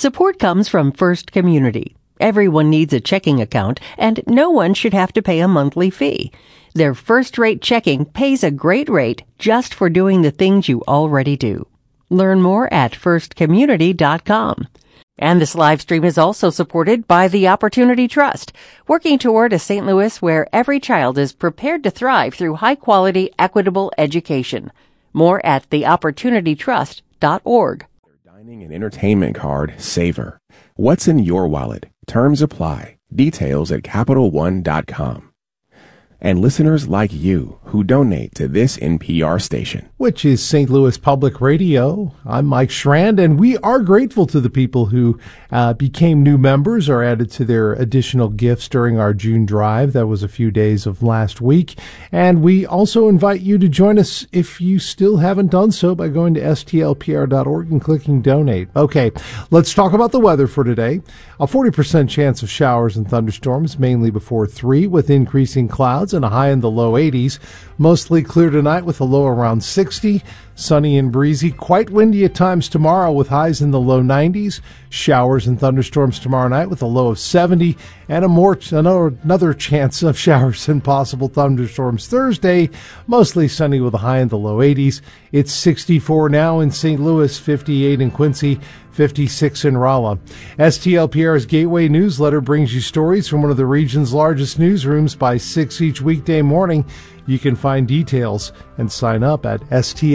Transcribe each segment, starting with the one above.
Support comes from First Community. Everyone needs a checking account, and no one should have to pay a monthly fee. Their first-rate checking pays a great rate just for doing the things you already do. Learn more at firstcommunity.com. And this live stream is also supported by the Opportunity Trust, working toward a St. Louis where every child is prepared to thrive through high-quality, equitable education. More at theopportunitytrust.org. Dining and entertainment card Savor. What's in your wallet? Terms apply. Details at CapitalOne.com. And listeners like you who donate to this NPR station, which is St. Louis Public Radio. I'm Mike Schrand, and we are grateful to the people who became new members or added to their additional gifts during our June drive. That was a few days of last week. And we also invite you to join us if you still haven't done so by going to stlpr.org and clicking donate. Okay, let's talk about the weather for today. A 40% chance of showers and thunderstorms, mainly before 3, with increasing clouds and a high in the low 80s. Mostly clear tonight with a low around 60. Sunny and breezy. Quite windy at times tomorrow with highs in the low 90s. Showers and thunderstorms tomorrow night with a low of 70. And another chance of showers and possible thunderstorms Thursday. Mostly sunny with a high in the low 80s. It's 64 now in St. Louis, 58 in Quincy, 56 in Rolla. STLPR's Gateway newsletter brings you stories from one of the region's largest newsrooms by 6 each weekday morning. You can find details and sign up at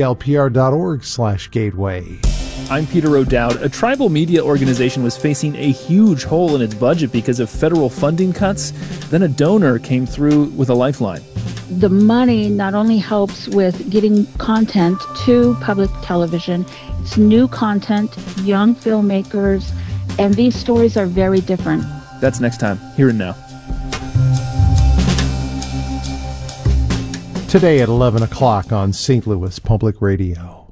stlpr.org/gateway. I'm Peter O'Dowd. A tribal media organization was facing a huge hole in its budget because of federal funding cuts. Then a donor came through with a lifeline. The money not only helps with getting content to public television, it's new content, young filmmakers, and these stories are very different. That's next time, here and now. Today at 11 o'clock on St. Louis Public Radio.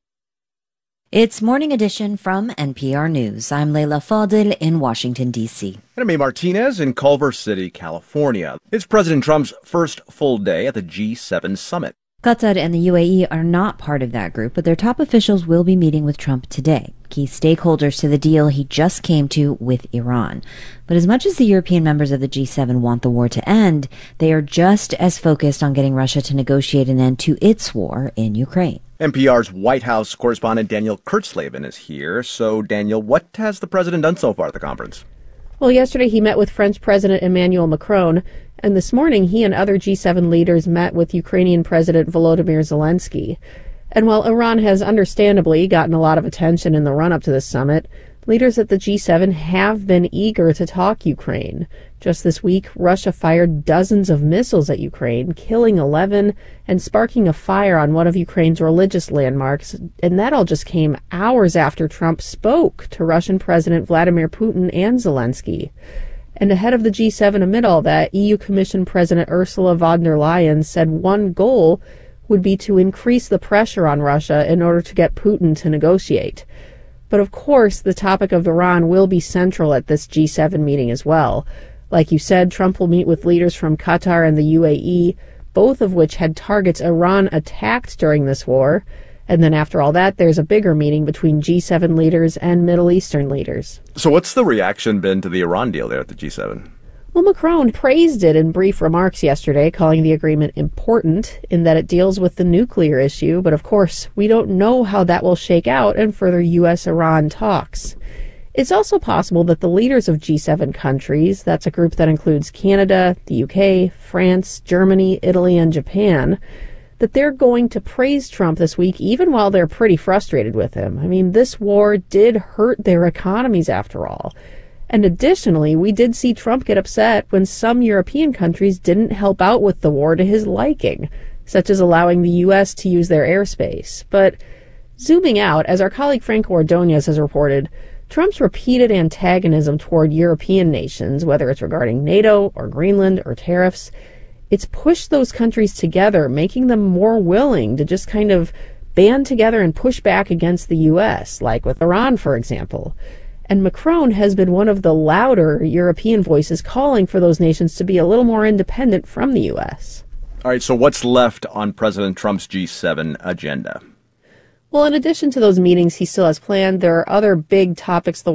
It's Morning Edition from NPR News. I'm Leila Fadil in Washington, D.C. And I'm May Martinez in Culver City, California. It's President Trump's first full day at the G7 summit. Qatar and the UAE are not part of that group, but their top officials will be meeting with Trump today, key stakeholders to the deal he just came to with Iran. But as much as the European members of the G7 want the war to end, they are just as focused on getting Russia to negotiate an end to its war in Ukraine. NPR's White House correspondent Daniel Kurtzleben is here. So, Daniel, what has the president done so far at the conference? Well, yesterday he met with French President Emmanuel Macron, and this morning he and other G7 leaders met with Ukrainian President Volodymyr Zelensky. And while Iran has understandably gotten a lot of attention in the run-up to this summit, leaders at the G7 have been eager to talk Ukraine. Just this week, Russia fired dozens of missiles at Ukraine, killing 11 and sparking a fire on one of Ukraine's religious landmarks. And that all just came hours after Trump spoke to Russian President Vladimir Putin and Zelensky. And ahead of the G7 amid all that, EU Commission President Ursula von der Leyen said one goal would be to increase the pressure on Russia in order to get Putin to negotiate. But of course, the topic of Iran will be central at this G7 meeting as well. Like you said, Trump will meet with leaders from Qatar and the UAE, both of which had targets Iran attacked during this war. And then after all that, there's a bigger meeting between G7 leaders and Middle Eastern leaders. So what's the reaction been to the Iran deal there at the G7? Well, Macron praised it in brief remarks yesterday, calling the agreement important in that it deals with the nuclear issue. But of course, we don't know how that will shake out in further U.S.-Iran talks. It's also possible that the leaders of G7 countries, that's a group that includes Canada, the UK, France, Germany, Italy, and Japan, that they're going to praise Trump this week, even while they're pretty frustrated with him. I mean, this war did hurt their economies after all. And additionally, we did see Trump get upset when some European countries didn't help out with the war to his liking, such as allowing the U.S. to use their airspace. But zooming out, as our colleague Franco Ordonez has reported, Trump's repeated antagonism toward European nations, whether it's regarding NATO or Greenland or tariffs, it's pushed those countries together, making them more willing to just kind of band together and push back against the U.S., like with Iran, for example. And Macron has been one of the louder European voices calling for those nations to be a little more independent from the U.S. All right, so what's left on President Trump's G7 agenda? Well, in addition to those meetings he still has planned, there are other big topics the